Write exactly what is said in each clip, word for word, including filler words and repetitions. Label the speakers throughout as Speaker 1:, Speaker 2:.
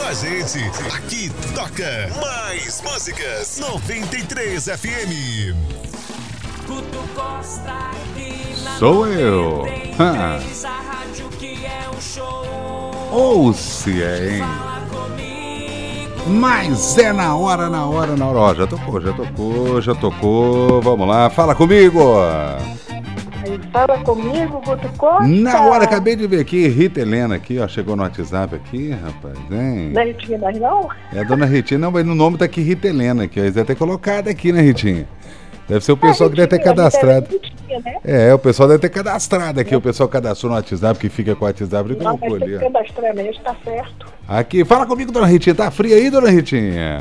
Speaker 1: a gente. Aqui toca mais músicas. noventa e três F M.
Speaker 2: Guto Costa aqui na
Speaker 3: Sou eu.
Speaker 2: noventa e três, a rádio que é um show.
Speaker 3: Ou se é, hein?
Speaker 2: Fala comigo.
Speaker 3: Mas é na hora, na hora, na hora. Ó, já tocou, já tocou, já tocou. Vamos lá, fala comigo.
Speaker 4: Fala comigo, Guto Costa.
Speaker 3: Na hora, acabei de ver aqui, Rita Helena aqui, ó, chegou no WhatsApp aqui, rapaz, hein?
Speaker 4: Não é Ritinha, mas não?
Speaker 3: É a dona Ritinha, não, mas no nome tá aqui Rita Helena, aqui, ó, eles devem ter colocado aqui, né, Ritinha? Deve ser o pessoal
Speaker 4: É,
Speaker 3: que deve ter
Speaker 4: Ritinha,
Speaker 3: cadastrado.
Speaker 4: Ritinha, né?
Speaker 3: É, o pessoal deve ter cadastrado aqui, o pessoal cadastrou no WhatsApp, que fica com o WhatsApp, ele
Speaker 4: Não, mas
Speaker 3: colocou
Speaker 4: tem
Speaker 3: ali,
Speaker 4: que
Speaker 3: ó.
Speaker 4: cadastrar mesmo, tá certo.
Speaker 3: Aqui, fala comigo, dona Ritinha, tá fria aí, dona Ritinha?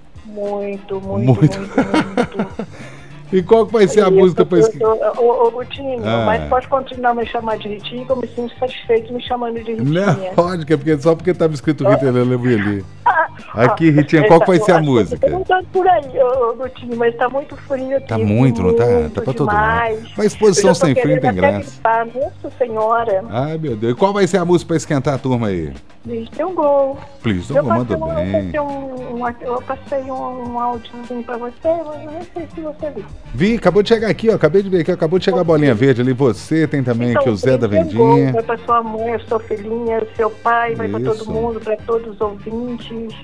Speaker 4: Muito, muito,
Speaker 3: Muito.
Speaker 4: muito, muito.
Speaker 3: E qual que vai ser a
Speaker 4: Isso,
Speaker 3: música pra
Speaker 4: eu-
Speaker 3: esse...
Speaker 4: eu- Ô, ô, Gutinho,
Speaker 3: Ah.
Speaker 4: mas pode continuar a me chamar de Ritinho, que eu me sinto satisfeito me chamando de Ritinha.
Speaker 3: Não, pode, que é porque, só porque tava escrito Rita Helena, eu vi ali.
Speaker 4: Ah,
Speaker 3: Aqui,
Speaker 4: ó,
Speaker 3: Ritinha, qual que vai
Speaker 4: essa-
Speaker 3: ser a
Speaker 4: as coisas
Speaker 3: música?
Speaker 4: estão dando por aí, ô, ô, Gutinho, mas tá muito frio aqui.
Speaker 3: Tá muito, não tá?
Speaker 4: muito
Speaker 3: Tá pra todo lado.
Speaker 4: demais.
Speaker 3: Mas exposição
Speaker 4: Eu já tô
Speaker 3: sem frio
Speaker 4: querendo
Speaker 3: tem
Speaker 4: até
Speaker 3: graça.
Speaker 4: gripar, Nossa Senhora.
Speaker 3: Ai, meu Deus. E qual vai ser a música pra esquentar a turma aí?
Speaker 4: Please, tem um gol.
Speaker 3: Please,
Speaker 4: Eu
Speaker 3: não manda
Speaker 4: passei, um, eu
Speaker 3: bem.
Speaker 4: passei, um, um, eu passei um, um áudiozinho pra você, mas eu nem sei se você viu.
Speaker 3: Vi, acabou de chegar aqui, ó. Acabei de ver aqui, acabou de chegar a bolinha verde ali. Você tem também
Speaker 4: Então,
Speaker 3: aqui o Zé da
Speaker 4: tem um gol,
Speaker 3: Vendinha.
Speaker 4: vai pra sua mãe, sua filhinha, seu pai, vai pra
Speaker 3: Isso.
Speaker 4: todo mundo, pra todos os ouvintes.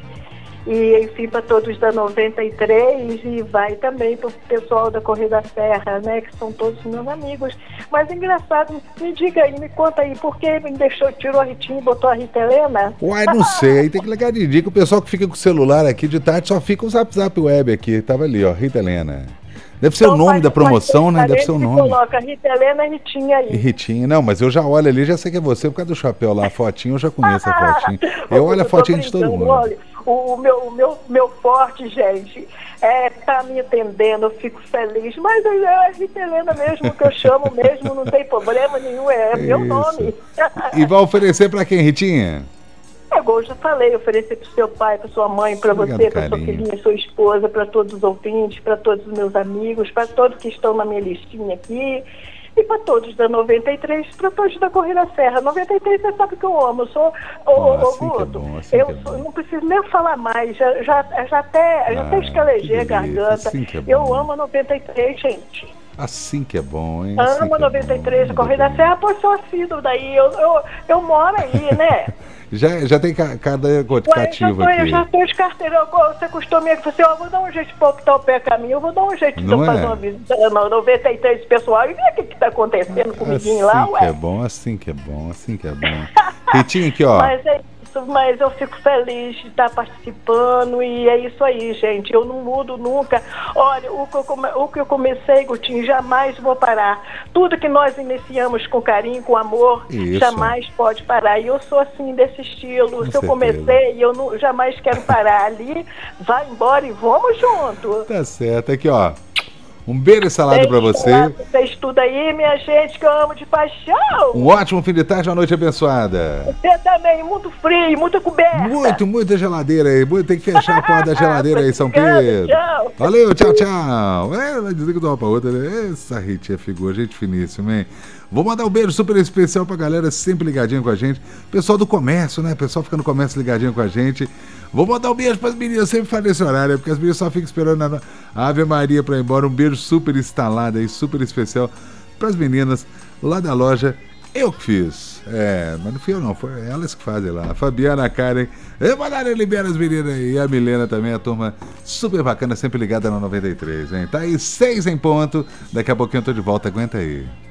Speaker 4: E, enfim, para todos da noventa e três e vai também para o pessoal da Corrida Serra, né, que são todos meus amigos. Mas engraçado, me diga aí, me conta aí, por que me deixou, tirou a Ritinha e botou a Rita Helena?
Speaker 3: Uai, não sei, aí tem que ligar de dica. O pessoal que fica com o celular aqui de tarde só fica o Zap Zap Web aqui. Tava ali, ó, Rita Helena. Deve ser
Speaker 4: Então
Speaker 3: o nome
Speaker 4: faz-
Speaker 3: da promoção,
Speaker 4: faz
Speaker 3: né? Deve ser o
Speaker 4: diferente e
Speaker 3: nome.
Speaker 4: Coloca Rita Helena e Ritinha
Speaker 3: E
Speaker 4: aí.
Speaker 3: Ritinha, não, mas eu já olho ali, já sei que é você por causa do chapéu lá, a fotinha, eu já conheço a fotinha. Eu olho a
Speaker 4: tô
Speaker 3: fotinha de todo
Speaker 4: brincando,
Speaker 3: mundo.
Speaker 4: Olha, o, o meu, o meu, meu forte, gente, é tá me atendendo, eu fico feliz. Mas é a Rita Helena mesmo, que eu chamo mesmo, não tem problema nenhum, é meu
Speaker 3: Isso.
Speaker 4: nome.
Speaker 3: E vai oferecer pra quem, Ritinha?
Speaker 4: É, igual eu já falei, oferecer para o seu pai, para sua mãe, para
Speaker 3: Obrigado,
Speaker 4: você, para sua
Speaker 3: carinho.
Speaker 4: filhinha, sua esposa, para todos os ouvintes, para todos os meus amigos, para todos que estão na minha listinha aqui. E para todos da noventa e três, para todos da Corrida Serra. noventa e três, você sabe que eu amo. Eu sou. Ô,
Speaker 3: Bom,
Speaker 4: ô, ô,
Speaker 3: assim que é
Speaker 4: Guto,
Speaker 3: bom, assim
Speaker 4: eu
Speaker 3: que é
Speaker 4: sou-
Speaker 3: bom.
Speaker 4: não preciso nem falar mais. Já, já, já até, já
Speaker 3: Ah,
Speaker 4: até escalejei
Speaker 3: que
Speaker 4: a
Speaker 3: delícia,
Speaker 4: garganta.
Speaker 3: assim que é bom.
Speaker 4: Eu amo a noventa e três, gente.
Speaker 3: Assim que é bom, hein? Assim
Speaker 4: Amo
Speaker 3: que
Speaker 4: a
Speaker 3: é
Speaker 4: noventa e três,
Speaker 3: bom.
Speaker 4: a Corrida Serra, pois sou assíduo daí. Eu, eu, eu moro aí, né?
Speaker 3: Já, já tem ca- cada
Speaker 4: Ué, eu já
Speaker 3: cativo
Speaker 4: tô, eu
Speaker 3: aqui.
Speaker 4: já tô de carteira. Você custou me assim, ó, vou dar um jeito de botar o pé a caminho, eu vou dar um jeito de
Speaker 3: Não
Speaker 4: eu fazer
Speaker 3: é?
Speaker 4: uma visita na noventa e três pessoal e ver o que que tá acontecendo comidinho lá,
Speaker 3: Assim que é
Speaker 4: ué.
Speaker 3: bom, assim que é bom, assim que é bom. Ritinha aqui, ó.
Speaker 4: Mas é isso, mas eu fico feliz de estar participando e é isso aí, gente. Eu não mudo nunca. Olha, o que eu, come- o que eu comecei, Gutinho, jamais vou parar. Tudo que nós iniciamos com carinho, com amor,
Speaker 3: Isso.
Speaker 4: jamais pode parar. E eu sou assim, desse estilo.
Speaker 3: Com
Speaker 4: Se eu
Speaker 3: certeza.
Speaker 4: comecei, eu não, jamais quero parar ali. Vai embora e vamos junto.
Speaker 3: Tá certo, aqui, ó. Um beijo e salada pra você.
Speaker 4: Vocês tudo aí, minha gente, que eu amo de paixão.
Speaker 3: Um ótimo fim de tarde, uma noite abençoada.
Speaker 4: Você também, muito frio, muita coberta.
Speaker 3: Muito, muita geladeira aí. Muito- Tem que fechar a porta da geladeira aí, São
Speaker 4: Obrigada,
Speaker 3: Pedro.
Speaker 4: tchau.
Speaker 3: Valeu, tchau, tchau. É, vai dizer que de uma pra outra, né? Essa Ritinha figura, gente finíssima, hein? Vou mandar um beijo super especial pra galera sempre ligadinho com a gente. Pessoal do comércio, né? Pessoal fica no comércio ligadinho com a gente. Vou mandar um beijo pras meninas, eu sempre falo nesse horário, porque as meninas só ficam esperando a a Ave Maria pra ir embora. Um beijo super instalado aí, super especial pras meninas lá da loja. Eu que fiz. É, mas não fui eu não, foi elas que fazem lá. A Fabiana, a Karen. Eu mandaram liberar as meninas aí. E a Milena também, a turma super bacana, sempre ligada na noventa e três, hein? Tá aí, seis em ponto. Daqui a pouquinho eu tô de volta, aguenta aí.